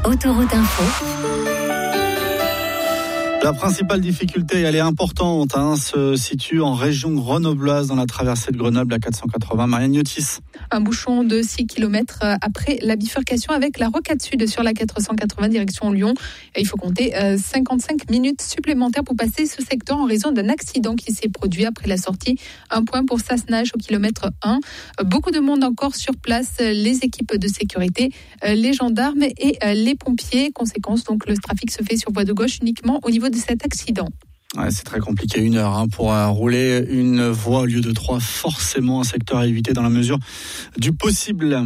Autoroute Info. La principale difficulté, elle est importante, se situe en région grenobloise dans la traversée de Grenoble à 480. Marianne Yotis. Un bouchon de 6 km après la bifurcation avec la rocade sud sur la 480 direction Lyon. Et il faut compter 55 minutes supplémentaires pour passer ce secteur en raison d'un accident qui s'est produit après la sortie. Un point pour Sassenage au kilomètre 1. Beaucoup de monde encore sur place, les équipes de sécurité, les gendarmes et les pompiers. Conséquence, donc le trafic se fait sur voie de gauche uniquement au niveau de cet accident. Ouais, c'est très compliqué, 1 heure pour rouler une voie au lieu de 3. Forcément un secteur à éviter dans la mesure du possible.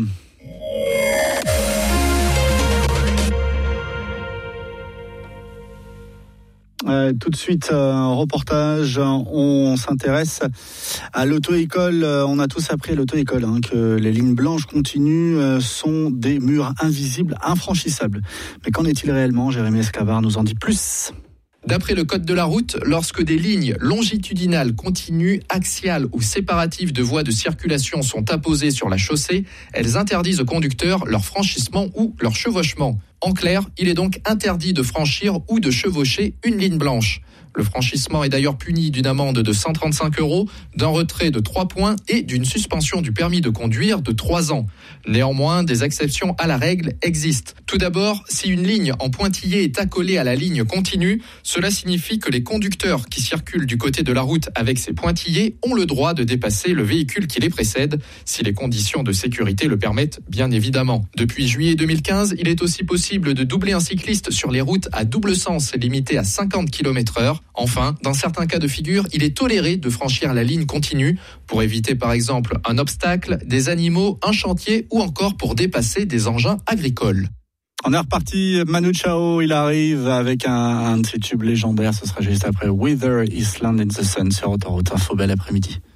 Tout de suite, un reportage. On s'intéresse à l'auto-école. On a tous appris à l'auto-école que les lignes blanches continues sont des murs invisibles, infranchissables. Mais qu'en est-il réellement ? Jérémy Esclavar nous en dit plus. D'après le code de la route, lorsque des lignes longitudinales, continues, axiales ou séparatives de voies de circulation sont apposées sur la chaussée, elles interdisent aux conducteurs leur franchissement ou leur chevauchement. En clair, il est donc interdit de franchir ou de chevaucher une ligne blanche. Le franchissement est d'ailleurs puni d'une amende de 135 €, d'un retrait de 3 points et d'une suspension du permis de conduire de 3 ans. Néanmoins, des exceptions à la règle existent. Tout d'abord, si une ligne en pointillé est accolée à la ligne continue, cela signifie que les conducteurs qui circulent du côté de la route avec ces pointillés ont le droit de dépasser le véhicule qui les précède, si les conditions de sécurité le permettent, bien évidemment. Depuis juillet 2015, il est aussi possible de doubler un cycliste sur les routes à double sens limité à 50 km/h. Enfin, dans certains cas de figure, il est toléré de franchir la ligne continue pour éviter par exemple un obstacle, des animaux, un chantier ou encore pour dépasser des engins agricoles. On est reparti, Manu Chao, il arrive avec un de ses tubes légendaires, ce sera juste après Wither Island in the Sun sur Autoroute Info. Bel après-midi.